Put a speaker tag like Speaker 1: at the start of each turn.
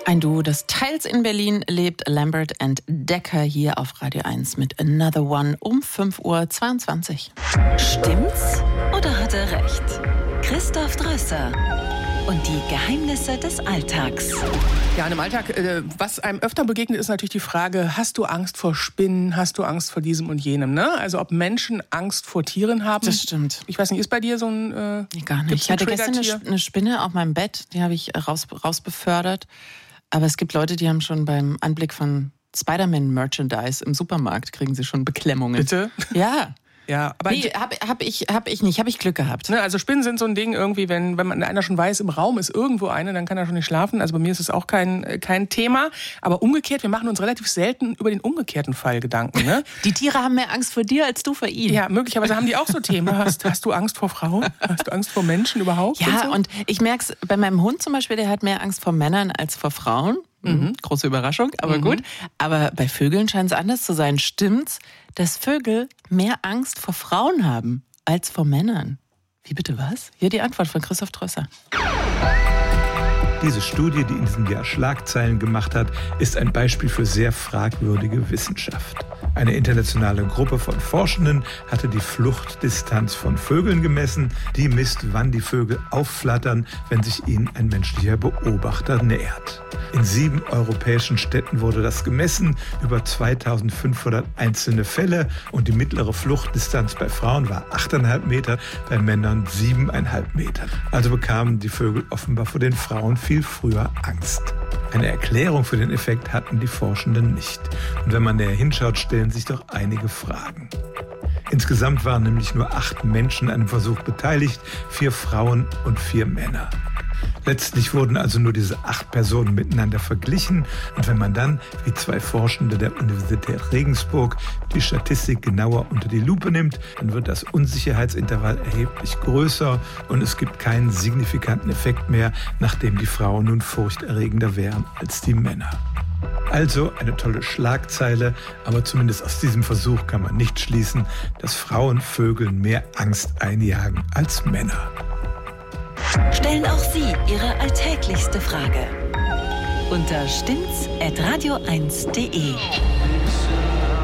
Speaker 1: Ein Duo, das teils in Berlin lebt, Lambert and Decker, hier auf Radio 1 mit Another One um 5:22 Uhr.
Speaker 2: Stimmt's oder hat er recht? Christoph Drösser und die Geheimnisse des Alltags.
Speaker 3: Ja, und im Alltag, was einem öfter begegnet, ist natürlich die Frage, hast du Angst vor Spinnen, hast du Angst vor diesem und jenem, ne? Also ob Menschen Angst vor Tieren haben.
Speaker 1: Das stimmt.
Speaker 3: Ich weiß nicht, ist bei dir so ein
Speaker 1: Gar nicht. Ich hatte gestern eine Spinne auf meinem Bett, die habe ich rausbefördert. Aber es gibt Leute, die haben schon beim Anblick von Spider-Man-Merchandise im Supermarkt, kriegen sie schon Beklemmungen.
Speaker 3: Bitte?
Speaker 1: Ja.
Speaker 3: Ja, aber
Speaker 1: nee, hab ich nicht. Habe ich Glück gehabt.
Speaker 3: Ne, also Spinnen sind so ein Ding irgendwie, wenn einer schon weiß, im Raum ist irgendwo eine, dann kann er schon nicht schlafen. Also bei mir ist es auch kein Thema. Aber umgekehrt, wir machen uns relativ selten über den umgekehrten Fall Gedanken. Ne?
Speaker 1: Die Tiere haben mehr Angst vor dir als du vor ihnen.
Speaker 3: Ja, möglicherweise haben die auch so Themen. Hast du Angst vor Frauen? Hast du Angst vor Menschen überhaupt?
Speaker 1: Ja, und ich merke es bei meinem Hund zum Beispiel, der hat mehr Angst vor Männern als vor Frauen. Große Überraschung, aber gut. Aber bei Vögeln scheint es anders zu sein. Stimmt's, dass Vögel mehr Angst vor Frauen haben als vor Männern? Wie bitte was? Hier die Antwort von Christoph Drösser.
Speaker 4: Diese Studie, die in diesem Jahr Schlagzeilen gemacht hat, ist ein Beispiel für sehr fragwürdige Wissenschaft. Eine internationale Gruppe von Forschenden hatte die Fluchtdistanz von Vögeln gemessen. Die misst, wann die Vögel aufflattern, wenn sich ihnen ein menschlicher Beobachter nähert. In 7 europäischen Städten wurde das gemessen, über 2500 einzelne Fälle. Und die mittlere Fluchtdistanz bei Frauen war 8,5 Meter, bei Männern 7,5 Meter. Also bekamen die Vögel offenbar vor den Frauen viel früher Angst. Eine Erklärung für den Effekt hatten die Forschenden nicht. Und wenn man näher hinschaut, stellen sich doch einige Fragen. Insgesamt waren nämlich nur 8 Menschen an dem Versuch beteiligt, 4 Frauen und 4 Männer. Letztlich wurden also nur diese 8 Personen miteinander verglichen. Und wenn man dann, wie 2 Forschende der Universität Regensburg, die Statistik genauer unter die Lupe nimmt, dann wird das Unsicherheitsintervall erheblich größer und es gibt keinen signifikanten Effekt mehr, nachdem die Frauen nun furchterregender wären als die Männer. Also eine tolle Schlagzeile, aber zumindest aus diesem Versuch kann man nicht schließen, dass Frauen Vögeln mehr Angst einjagen als Männer.
Speaker 2: Stellen auch Sie Ihre alltäglichste Frage unter stimmt's@radio1.de.